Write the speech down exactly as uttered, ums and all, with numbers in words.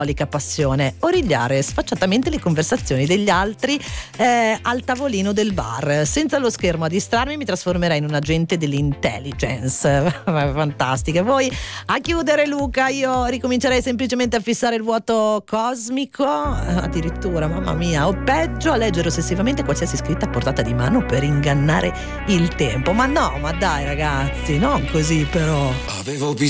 passione, origliare sfacciatamente le conversazioni degli altri eh, al tavolino del bar. Senza lo schermo a distrarmi mi trasformerei in un agente dell'intelligence. Fantastica. Voi a chiudere, Luca, io ricomincerei semplicemente a fissare il vuoto cosmico, addirittura, mamma mia, o peggio a leggere ossessivamente qualsiasi scritta a portata di mano per ingannare il tempo. Ma no, ma dai ragazzi, non così però. Avevo bisogno